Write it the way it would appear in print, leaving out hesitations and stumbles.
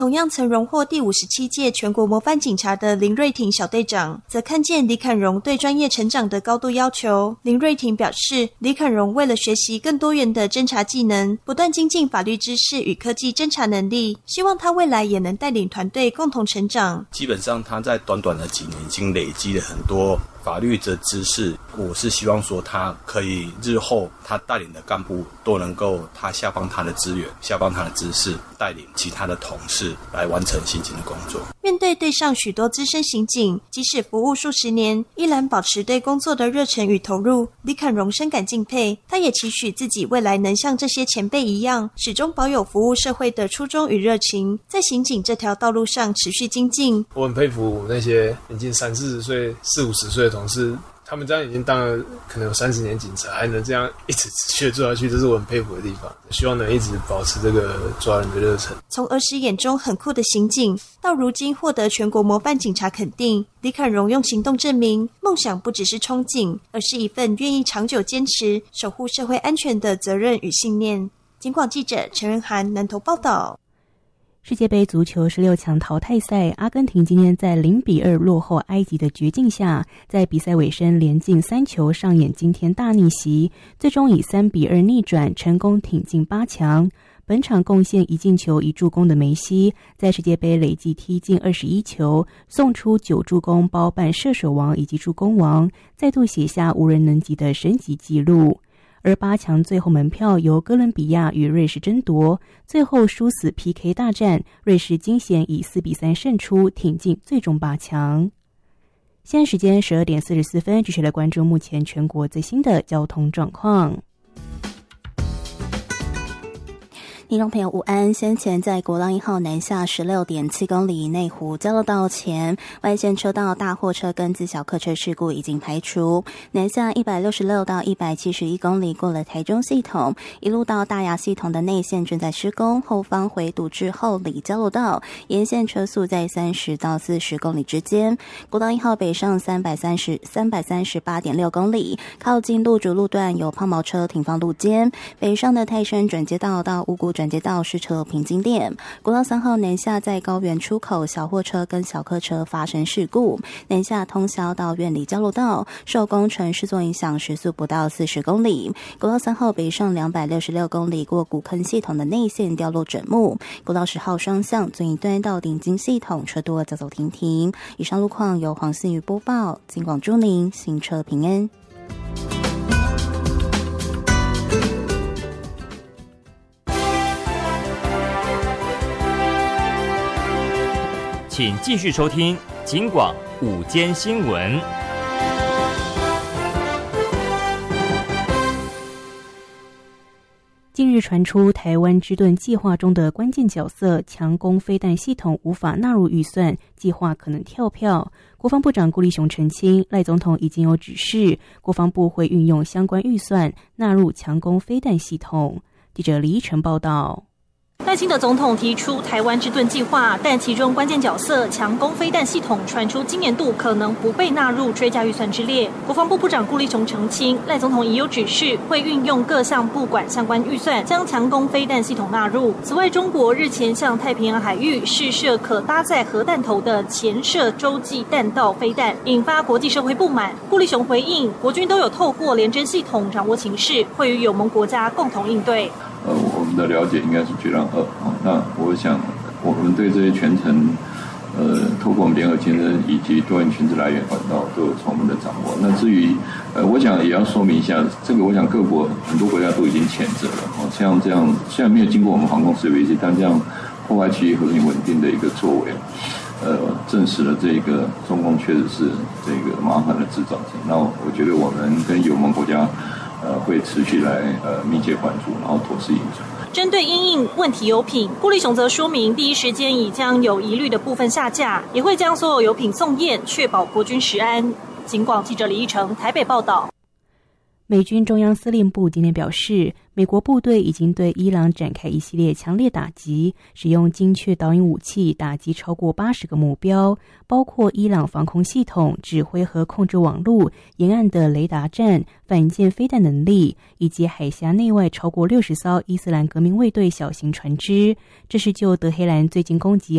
同样曾荣获第57届全国模范警察的林瑞廷小队长，则看见李侃荣对专业成长的高度要求。林瑞廷表示，李侃荣为了学习更多元的侦查技能，不断精进法律知识与科技侦查能力，希望他未来也能带领团队共同成长。 基本上他在短短的几年已经累积了很多法律的知识，我是希望说他可以日后他带领的干部都能够他下放他的资源，下放他的知识，带领其他的同事来完成刑警的工作。 面对队上许多资深刑警，即使服务数十年，依然保持对工作的热忱与投入，李侃荣深感敬佩。他也期许自己未来能像这些前辈一样，始终保有服务社会的初衷与热情，在刑警这条道路上持续精进。 我很佩服那些年近30-40岁、40-50岁的同事，他们这样已经当了可能有30年警察，还能这样一直持续的做下去，这是我很佩服的地方。希望能一直保持这个抓人的热忱。 从儿时眼中很酷的刑警，到如今获得全国模范警察肯定，李侃荣用行动证明，梦想不只是憧憬，而是一份愿意长久坚持、守护社会安全的责任与信念。警广记者陈仁涵南投报道。 世界杯足球16强淘汰赛，阿根廷今天在0-2落后埃及的绝境下，在比赛尾声连进3球，上演惊天大逆袭，最终以3-2逆转，成功挺进8强。本场贡献1进球1助攻的梅西，在世界杯累计踢进21球，送出9助攻，包办射手王以及助攻王，再度写下无人能及的神级纪录。而8强最后门票由哥伦比亚与瑞士争夺，最后殊死 PK 大战，瑞士惊险以4-3胜出，挺进最终8强。现在时间12点44分，继续来关注目前全国最新的交通状况。 听众朋友午安，先前在国道1号南下16.7公里内湖交流道前外线车道大货车跟自小客车事故已经排除，南下166到171公里过了台中系统，一路到大雅系统的内线正在施工，后方回堵至后里交流道，沿线车速在30到40公里之间。国道1号北上338.6公里，靠近路竹路段有抛锚车停放路肩，北上的泰山转接道到五股转接道是车平经点。国道3号南下在高原出口小货车跟小客车发生事故，南下通霄到苑里交流道受工程施作影响，时速不到40公里。国道3号北上266公里过古坑系统的内线掉落枕木。国道10号双向最一端到顶金系统车多走走停停。以上路况由黄信宇播报，警广祝您行车平安。 请继续收听警广午间新闻。 近日传出台湾之盾计划中的关键角色强攻飞弹系统无法纳入预算，计划可能跳票。国防部长顾立雄澄清，赖总统已经有指示，国防部会运用相关预算纳入强攻飞弹系统。记者李依晨报道。 赖清德总统提出台湾之盾计划，但其中关键角色强攻飞弹系统传出今年度可能不被纳入追加预算之列。国防部部长顾立雄澄清，赖总统已有指示，会运用各项部管相关预算，将强攻飞弹系统纳入。此外，中国日前向太平洋海域试射可搭载核弹头的潜射洲际弹道飞弹，引发国际社会不满。顾立雄回应，国军都有透过联侦系统掌握情势，会与友盟国家共同应对。 我们的了解应该是决让2。那我想，我们对这些全程，透过我们联合情侦以及多元情治来源管道都有充分的掌握。那至于，我想也要说明一下，这个我想各国很多国家都已经谴责了。像这样虽然没有经过我们航空识别机，但这样破坏区域和平稳定的一个作为，证实了这个中共确实是这个麻烦的制造者。那我觉得我们跟友盟国家。会持续来密切关注，然后妥善应对。 针对因应问题油品，顾立雄则说明，第一时间已将有疑虑的部分下架，也会将所有油品送验，确保国军食安。警广记者李依晨台北报道。 美军中央司令部今天表示，美国部队已经对伊朗展开一系列强烈打击，使用精确导引武器打击超过80个目标，包括伊朗防空系统、指挥和控制网络、沿岸的雷达站、反舰飞弹能力，以及海峡内外超过60艘伊斯兰革命卫队小型船只。这是就德黑兰最近攻击